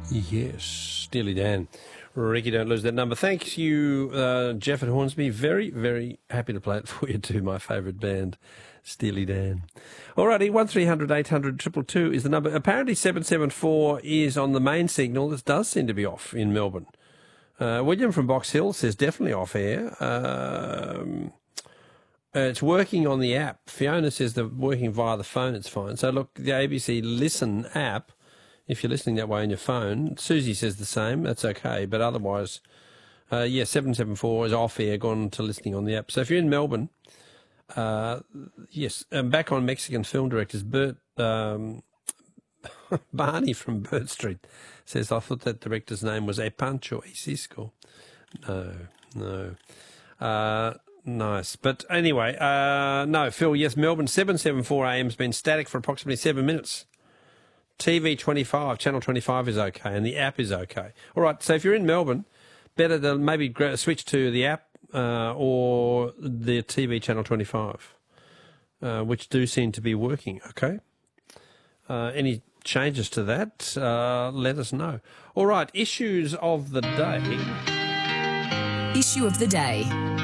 Yes, Steely Dan. Ricky, don't lose that number. Thank you, Jeff at Hornsby. Very, very happy to play it for you too, my favourite band, Steely Dan. Alrighty, 1300 800 222 is the number. Apparently 774 is on the main signal. This does seem to be off in Melbourne. William from Box Hill says definitely off air. It's working on the app. Fiona says they're working via the phone, it's fine. So look, the ABC Listen app, if you're listening that way on your phone, Susie says the same, that's okay. But otherwise, 774 is off air, gone to listening on the app. So if you're in Melbourne, yes, back on Mexican film directors, Bert Barney from Burt Street says, I thought that director's name was Epancho Cisco. No. Nice. But anyway, no, Phil, yes, Melbourne 774 AM has been static for approximately 7 minutes. TV 25, Channel 25 is okay, and the app is okay. All right, so if you're in Melbourne, better to maybe switch to the app or the TV Channel 25, which do seem to be working, okay? Any changes to that, let us know. All right, issues of the day. Issue of the day.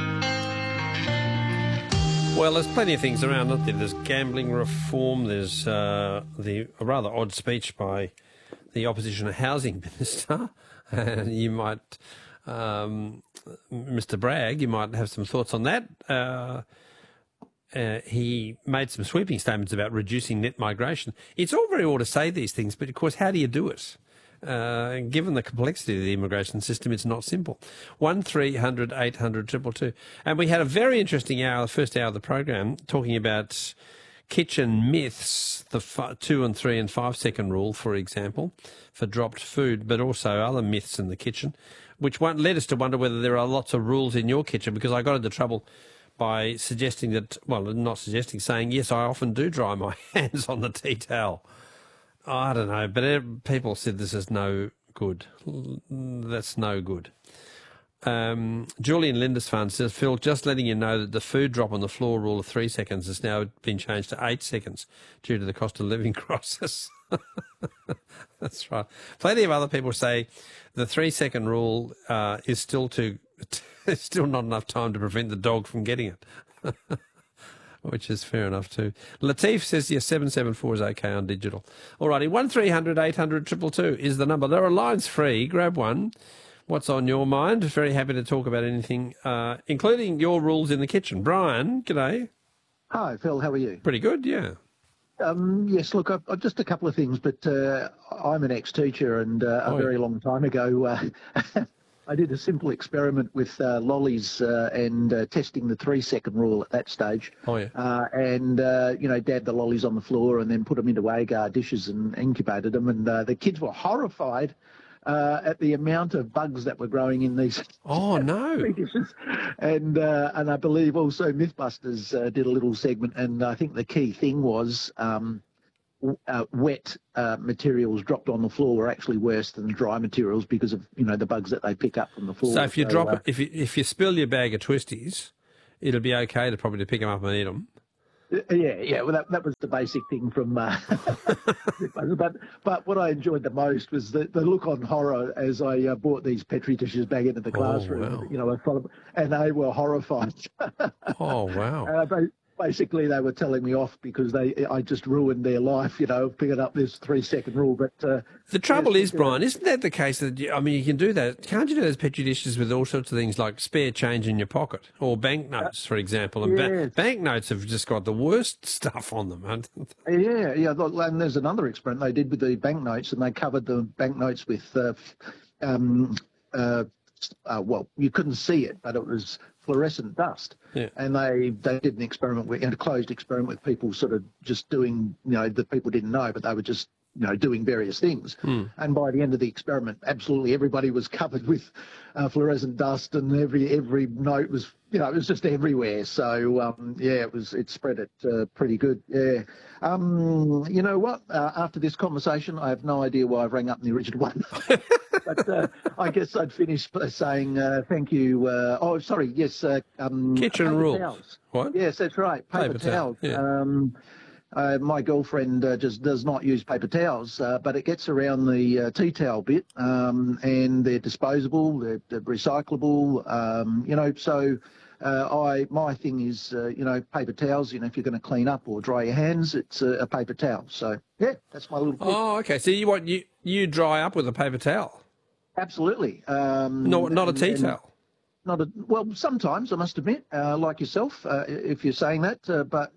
Well, there's plenty of things around, aren't there? There's gambling reform. There's a rather odd speech by the opposition housing minister. And you might, Mr. Bragg, you might have some thoughts on that. He made some sweeping statements about reducing net migration. It's all very well to say these things, but of course, how do you do it? Given the complexity of the immigration system, it's not simple. 1300 800 222. And we had a very interesting hour, the first hour of the program, talking about kitchen myths, the 2 and 3 and 5 second rule, for example, for dropped food, but also other myths in the kitchen, which led us to wonder whether there are lots of rules in your kitchen, because I got into trouble by suggesting that, well, not suggesting, saying, yes, I often do dry my hands on the tea towel. I don't know, but people said this is no good. That's no good. Julian Lindisfarne says, Phil, just letting you know that the food drop on the floor rule of 3 seconds has now been changed to 8 seconds due to the cost of living crisis. That's right. Plenty of other people say the 3 second rule is still it's still not enough time to prevent the dog from getting it. Which is fair enough too. Latif says, yes, 774 is okay on digital. All righty, 1300 800 222 is the number. There are lines free. Grab one. What's on your mind? Very happy to talk about anything, including your rules in the kitchen. Brian, g'day. Hi, Phil. How are you? Pretty good, yeah. Yes, look, just a couple of things, but I'm an ex-teacher, and very long time ago, I did a simple experiment with lollies and testing the 3 second rule at that stage. Oh, yeah. Dabbed the lollies on the floor and then put them into agar dishes and incubated them. And the kids were horrified at the amount of bugs that were growing in these dishes. And I believe also Mythbusters did a little segment. And I think the key thing was wet materials dropped on the floor were actually worse than dry materials because of the bugs that they pick up from the floor. So if you drop it, if you spill your bag of twisties, it'll be okay to probably pick them up and eat them. Yeah. Well, that was the basic thing from. But what I enjoyed the most was the look on horror as I brought these Petri dishes back into the classroom. Wow. And they were horrified. Oh wow. Basically, they were telling me off because I just ruined their life, picking up this 3 second rule. But the trouble is, Brian, isn't that the case that, you can do that? Can't you do those Petri dishes with all sorts of things like spare change in your pocket or banknotes, for example? And banknotes have just got the worst stuff on them, haven't they? Yeah. And there's another experiment they did with the banknotes, and they covered the banknotes with, you couldn't see it, but it was fluorescent dust. Yeah. And they did an experiment a closed experiment with people sort of just doing, that people didn't know, but they were just, doing various things. And by the end of the experiment, absolutely everybody was covered with fluorescent dust, and every note was, it was just everywhere. So, it spread it pretty good. Yeah. You know what? After this conversation, I have no idea why I rang up in the original one. But I guess I'd finish by saying thank you. Kitchen paper rules. Towels. What? Yes, that's right. Paper towels. Yeah. My girlfriend just does not use paper towels, but it gets around the tea towel bit, and they're disposable, they're recyclable, so my thing is, paper towels, if you're going to clean up or dry your hands, it's a paper towel. So, yeah, that's my little tip. Oh, okay. So you dry up with a paper towel? Absolutely. Not a tea towel? Well, sometimes, I must admit, like yourself, if you're saying that, but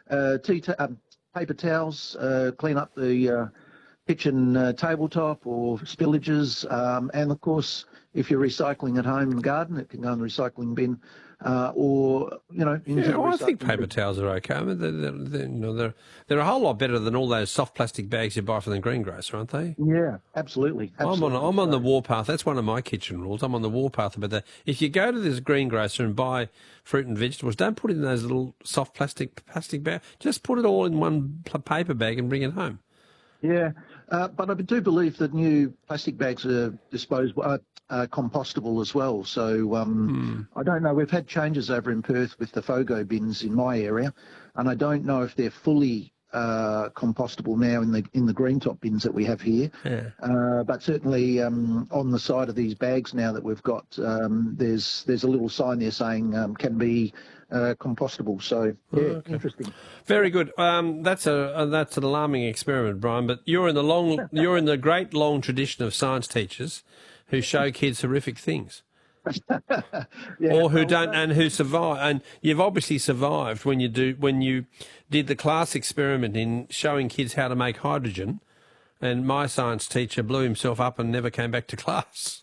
paper towels clean up the kitchen tabletop or spillages, and of course, if you're recycling at home in the garden, it can go in the recycling bin, or into the I think recycling paper bin. towels are okay. I mean, they're a whole lot better than all those soft plastic bags you buy from the greengrocer, aren't they? Yeah, absolutely. I'm on the warpath. That's one of my kitchen rules. I'm on the warpath about that. If you go to this greengrocer and buy fruit and vegetables, don't put it in those little soft plastic bags. Just put it all in one paper bag and bring it home. Yeah, but I do believe that new plastic bags are disposable, compostable as well. So I don't know. We've had changes over in Perth with the FOGO bins in my area, and I don't know if they're fully compostable now in the green top bins that we have here. Yeah. But certainly on the side of these bags now that we've got, there's a little sign there saying can be compostable. So yeah, interesting. Very good. That's an alarming experiment, Brian. But you're in the great long tradition of science teachers who show kids horrific things. Yeah, or who don't, and who survive. And you've obviously survived when you did the class experiment in showing kids how to make hydrogen. And my science teacher blew himself up and never came back to class.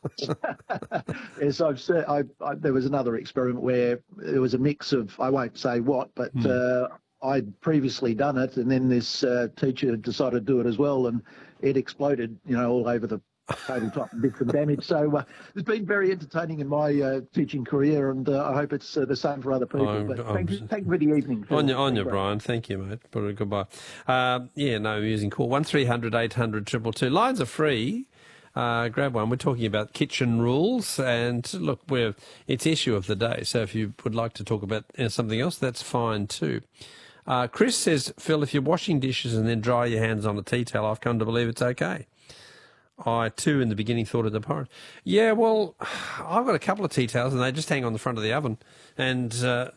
Yes, I've said. There was another experiment where there was a mix of, I won't say what, but I'd previously done it, and then this teacher decided to do it as well, and it exploded, all over the tabletop and did some damage. So it's been very entertaining in my teaching career, and I hope it's the same for other people. But thank you for the evening. On you, Brian. Thank you, mate. Goodbye. Using call 1300 800 222. Lines are free. Grab one. We're talking about kitchen rules, and look, it's issue of the day. So if you would like to talk about something else, that's fine too. Chris says, Phil, if you're washing dishes and then dry your hands on a tea towel, I've come to believe it's okay. I, too, in the beginning thought of the porridge. Yeah, well, I've got a couple of tea towels and they just hang on the front of the oven. And,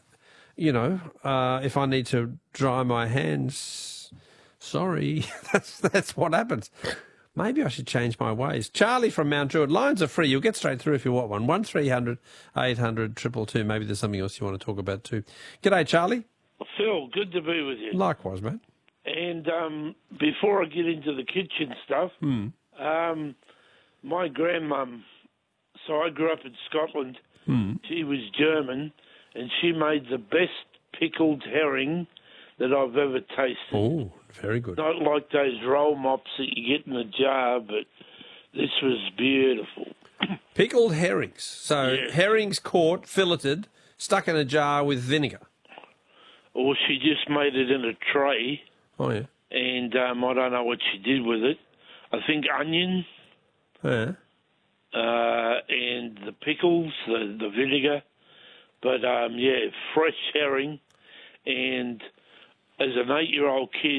if I need to dry my hands, sorry, that's what happens. Maybe I should change my ways. Charlie from Mount Druitt. Lines are free. You'll get straight through if you want one. 1300 800 222. Maybe there's something else you want to talk about too. G'day, Charlie. Phil, good to be with you. Likewise, mate. And before I get into the kitchen stuff, my grandmum, so I grew up in Scotland, she was German, and she made the best pickled herring that I've ever tasted. Oh, very good. Not like those roll mops that you get in a jar, but this was beautiful. Pickled herrings. So herrings caught, filleted, stuck in a jar with vinegar. Or she just made it in a tray. Oh, yeah. And I don't know what she did with it. I think onion. Yeah. And the pickles, the vinegar. But, fresh herring. And as an 8-year-old kid,